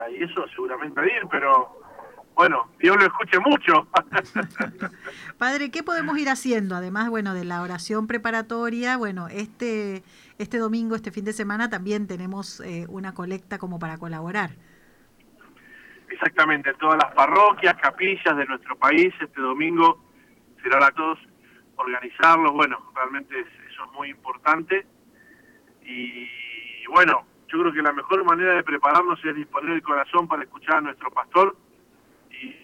y eso seguramente pedir, pero bueno, Dios lo escuche mucho. Padre, ¿qué podemos ir haciendo? Además, bueno, de la oración preparatoria, bueno, este domingo, este fin de semana, también tenemos una colecta como para colaborar. Exactamente, todas las parroquias, capillas de nuestro país, este domingo será a todos organizarlo. Bueno, realmente eso es muy importante. Y bueno, yo creo que la mejor manera de prepararnos es disponer el corazón para escuchar a nuestro pastor. Y,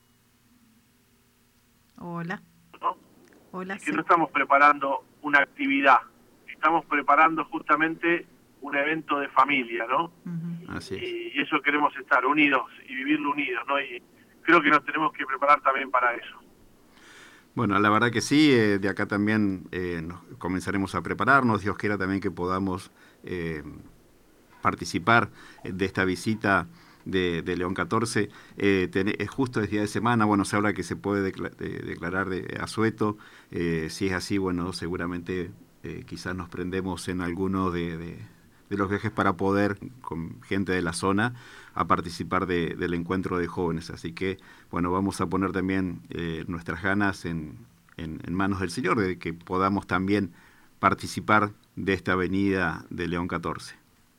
Hola, ¿no? hola, Y que no sí. estamos preparando una actividad, estamos preparando justamente un evento de familia, ¿no? Uh-huh. Así es. Y eso queremos estar unidos y vivirlo unidos, ¿no? Y creo que nos tenemos que preparar también para eso. Bueno, la verdad que sí, de acá también nos comenzaremos a prepararnos. Dios quiera también que podamos participar de esta visita de León XIV. Justo es día de semana, bueno, se habla que se puede declarar de asueto. Si es así, bueno, seguramente quizás nos prendemos en alguno de los viajes para poder, con gente de la zona, a participar del encuentro de jóvenes. Así que, bueno, vamos a poner también nuestras ganas en manos del Señor, de que podamos también participar de esta venida de León XIV.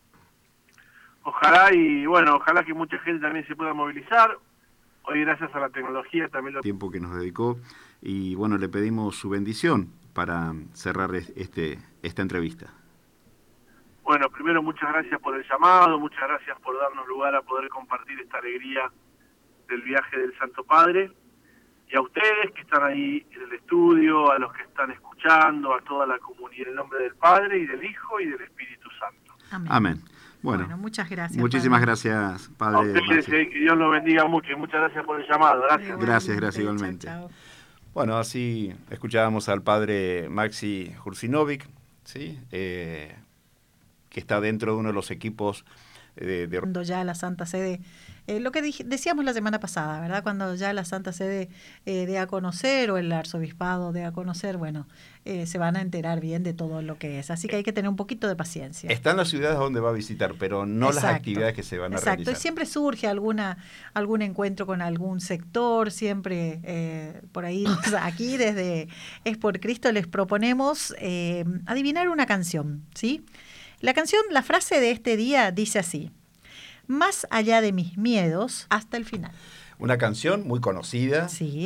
Ojalá y bueno, ojalá que mucha gente también se pueda movilizar. Hoy gracias a la tecnología también lo... tiempo que nos dedicó y bueno, le pedimos su bendición para cerrar esta entrevista. Bueno, primero muchas gracias por el llamado, muchas gracias por darnos lugar a poder compartir esta alegría del viaje del Santo Padre. Y a ustedes que están ahí en el estudio, a los que están escuchando, a toda la comunidad, en el nombre del Padre y del Hijo y del Espíritu Santo. Amén. Amén. Bueno, muchas gracias. Muchísimas Padre. gracias, Padre. A ustedes, que Dios los bendiga mucho y muchas gracias por el llamado. Gracias. Gracias igualmente. Chao. Bueno, así escuchábamos al Padre Maxi Hursinovic, ¿sí? Que está dentro de uno de los equipos cuando ya la Santa Sede, lo que decíamos la semana pasada, ¿verdad? Cuando ya la Santa Sede dé a conocer, o el arzobispado dé a conocer, bueno, se van a enterar bien de todo lo que es. Así que hay que tener un poquito de paciencia. Están las ciudades donde va a visitar, pero no las actividades que se van a realizar. Y siempre surge algún encuentro con algún sector, siempre por ahí, aquí desde Es por Cristo les proponemos adivinar una canción, ¿sí? La canción, la frase de este día dice así: más allá de mis miedos, hasta el final. Una canción muy conocida. Sí.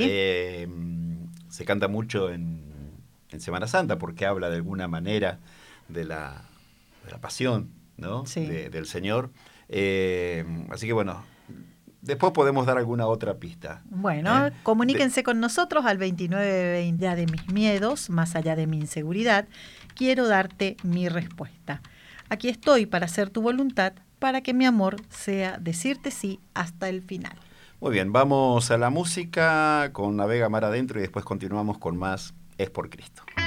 Se canta mucho en Semana Santa porque habla de alguna manera de la pasión, ¿no? Sí. Del Señor. Así que bueno, después podemos dar alguna otra pista. Bueno, comuníquense con nosotros al 2920. Ya de mis miedos, más allá de mi inseguridad, quiero darte mi respuesta. Aquí estoy para hacer tu voluntad, para que mi amor sea decirte sí hasta el final. Muy bien, vamos a la música con Navega Mar Adentro y después continuamos con más Es por Cristo.